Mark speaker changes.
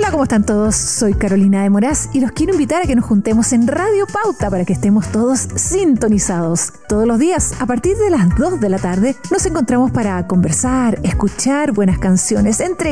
Speaker 1: Hola, ¿cómo están todos? Soy Carolina de Moraz y los quiero invitar a que nos juntemos en Radio Pauta para que estemos todos sintonizados. Todos los días, a partir de las 2 de la tarde, nos encontramos para conversar, escuchar buenas canciones,